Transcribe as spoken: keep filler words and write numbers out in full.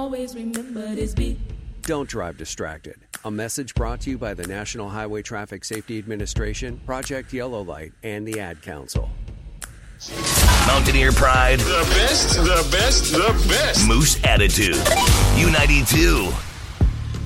Always remember this beat. Don't drive distracted. A message brought to you by the National Highway Traffic Safety Administration, Project Yellow Light, and the Ad Council. Mountaineer Pride. The best, the best, the best. Moose Attitude. U ninety-two.